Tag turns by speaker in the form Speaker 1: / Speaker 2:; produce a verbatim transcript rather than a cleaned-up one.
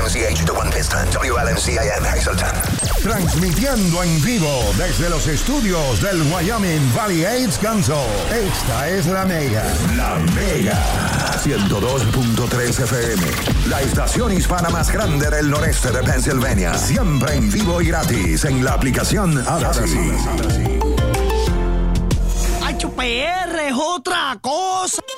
Speaker 1: C H the One Piston, W L M C A M Hazleton.
Speaker 2: Transmitiendo en vivo desde los estudios del Wyoming Valley AIDS Council. Esta es la Mega. La Mega. ciento dos punto tres F M. La estación hispana más grande del noreste de Pennsylvania. Siempre en vivo y gratis en la aplicación Odyssey.
Speaker 3: H P R es otra cosa.